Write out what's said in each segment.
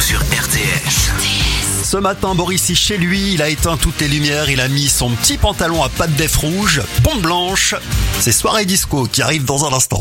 sur RTS. Ce matin, Boris est chez lui, il a éteint toutes les lumières, il a mis son petit pantalon à pattes d'œuf rouge, pompe blanche. C'est soirée disco qui arrive dans un instant.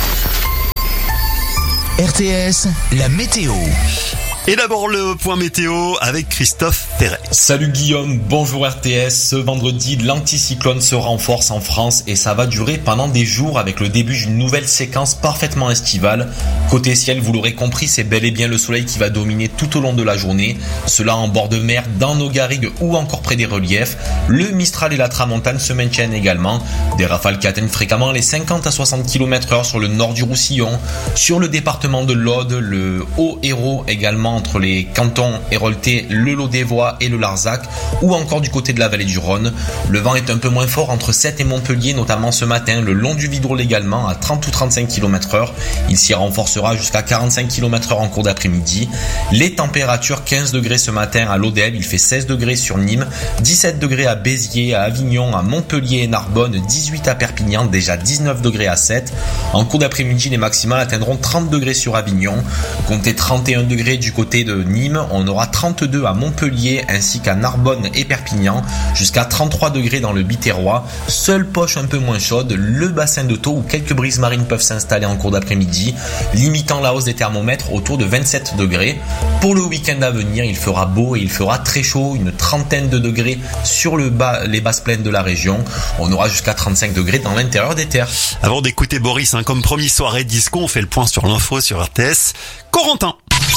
RTS, la météo. Et d'abord le point météo avec Christophe Perret. Salut Guillaume, bonjour RTS. Ce vendredi, l'anticyclone se renforce en France et ça va durer pendant des jours avec le début d'une nouvelle séquence parfaitement estivale. Côté ciel, vous l'aurez compris, c'est bel et bien le soleil qui va dominer tout au long de la journée. Cela en bord de mer, dans nos garrigues ou encore près des reliefs. Le Mistral et la Tramontane se maintiennent également. Des rafales qui atteignent fréquemment les 50 à 60 km/h sur le nord du Roussillon. Sur le département de l'Aude, le Haut-Hérault également entre les cantons Héroltais, le Lot-des-Voix et le Larzac, ou encore du côté de la vallée du Rhône. Le vent est un peu moins fort entre Sète et Montpellier, notamment ce matin, le long du Vidrol également, à 30 ou 35 km/h. Il s'y renforcera jusqu'à 45 km/h en cours d'après-midi. Les températures, 15 degrés ce matin à Lodève, il fait 16 degrés sur Nîmes, 17 degrés à Béziers, à Avignon, à Montpellier et Narbonne, 18 à Perpignan, déjà 19 degrés à Sète. En cours d'après-midi, les maximales atteindront 30 degrés sur Avignon, comptez 31 degrés du côté de Nîmes, on aura 32 à Montpellier ainsi qu'à Narbonne et Perpignan, jusqu'à 33 degrés dans le Biterrois. Seule poche un peu moins chaude, le bassin de Thau où quelques brises marines peuvent s'installer en cours d'après-midi, limitant la hausse des thermomètres autour de 27 degrés. Pour le week-end à venir, il fera beau et il fera très chaud, une trentaine de degrés sur les basses plaines de la région. On aura jusqu'à 35 degrés dans l'intérieur des terres. Avant d'écouter Boris, comme promis soirée disco, on fait le point sur l'info sur RTS. Corentin.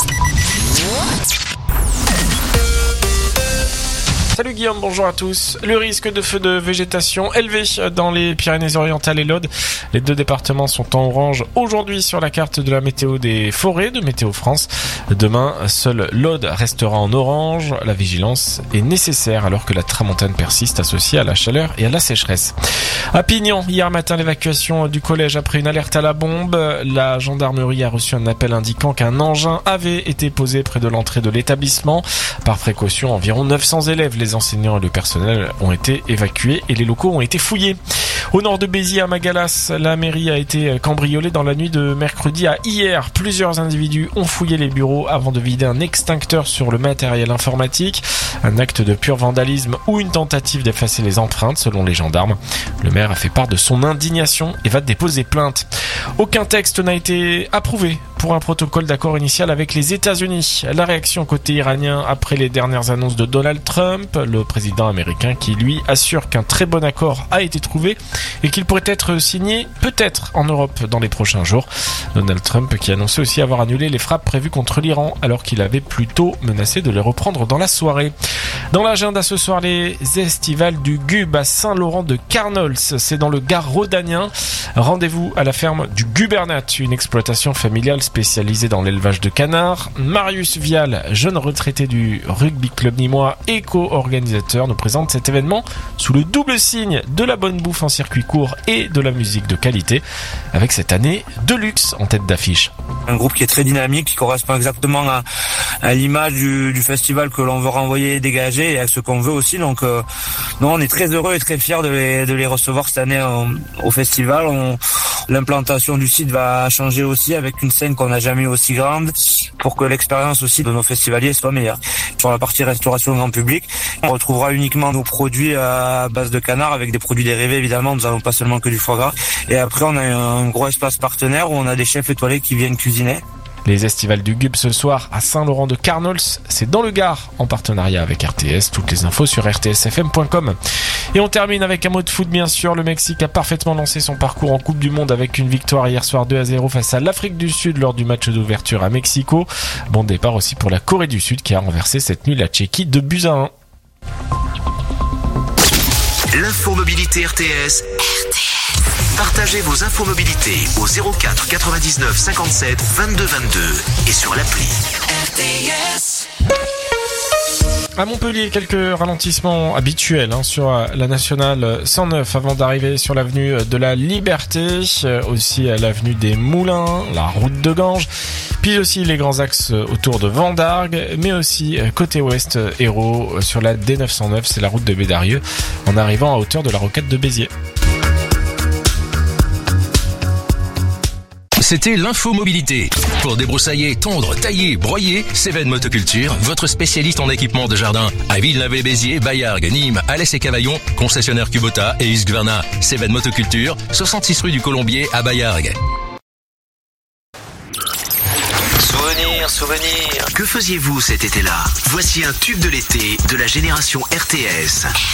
Salut Guillaume, bonjour à tous. Le risque de feu de végétation élevé dans les Pyrénées-Orientales et l'Aude. Les deux départements sont en orange aujourd'hui sur la carte de la météo des forêts de Météo France. Demain, seul l'Aude restera en orange. La vigilance est nécessaire alors que la tramontane persiste associée à la chaleur et à la sécheresse. À Pignon, hier matin, l'évacuation du collège après une alerte à la bombe. La gendarmerie a reçu un appel indiquant qu'un engin avait été posé près de l'entrée de l'établissement. Par précaution, environ 900 élèves, les enseignants et le personnel ont été évacués et les locaux ont été fouillés. Au nord de Béziers, à Magalas, la mairie a été cambriolée dans la nuit de mercredi à hier. Plusieurs individus ont fouillé les bureaux avant de vider un extincteur sur le matériel informatique. Un acte de pur vandalisme ou une tentative d'effacer les empreintes selon les gendarmes. Le maire a fait part de son indignation et va déposer plainte. Aucun texte n'a été approuvé pour un protocole d'accord initial avec les États-Unis. La réaction côté iranien après les dernières annonces de Donald Trump, le président américain qui lui assure qu'un très bon accord a été trouvé et qu'il pourrait être signé peut-être en Europe dans les prochains jours. Donald Trump qui annonçait aussi avoir annulé les frappes prévues contre l'Iran alors qu'il avait plutôt menacé de les reprendre dans la soirée. Dans l'agenda ce soir, les estivales du Gub à Saint-Laurent de Carnols, c'est dans le Gard rhodanien. Rendez-vous à la ferme du Gubernat, une exploitation familiale spécialisée dans l'élevage de canards. Marius Vial, jeune retraité du rugby club nîmois et co-organisateur, nous présente cet événement sous le double signe de la bonne bouffe en circuit court et de la musique de qualité, avec cette année Deluxe en tête d'affiche. Un groupe qui est très dynamique, qui correspond exactement à l'image du festival que l'on veut renvoyer, dégager et à ce qu'on veut aussi. Donc on est très heureux et très fiers de les recevoir cette année au festival. L'implantation du site va changer aussi avec une scène qu'on n'a jamais eu aussi grande pour que l'expérience aussi de nos festivaliers soit meilleure. Sur la partie restauration grand public, on retrouvera uniquement nos produits à base de canard avec des produits dérivés évidemment. Nous n'avons pas seulement que du foie gras. Et après on a un gros espace partenaire où on a des chefs étoilés qui viennent cuisiner. Les estivales du Gub ce soir à Saint-Laurent de Carnols, c'est dans le Gard en partenariat avec RTS. Toutes les infos sur rtsfm.com. Et on termine avec un mot de foot bien sûr. Le Mexique a parfaitement lancé son parcours en Coupe du Monde avec une victoire hier soir 2-0 face à l'Afrique du Sud lors du match d'ouverture à Mexico. Bon départ aussi pour la Corée du Sud qui a renversé cette nuit la Tchéquie 2-1. L'infomobilité RTS. Partagez vos infomobilités au 04 99 57 22 22 et sur l'appli RTS. À Montpellier, quelques ralentissements habituels sur la nationale 109 avant d'arriver sur l'avenue de la Liberté, aussi à l'avenue des Moulins, la route de Ganges, puis aussi les grands axes autour de Vendargues, mais aussi côté ouest Hérault sur la D909, c'est la route de Bédarieux, en arrivant à hauteur de la rocade de Béziers. C'était l'info mobilité. Pour débroussailler, tondre, tailler, broyer, Cévennes Motoculture, votre spécialiste en équipement de jardin. À Villeneuve-les-Béziers, Baillargues, Nîmes, Alès et Cavaillon, concessionnaire Kubota et Husqvarna. Cévennes Motoculture, 66 rue du Colombier à Baillargues. Souvenir. Que faisiez-vous cet été-là? Voici un tube de l'été de la génération RTS.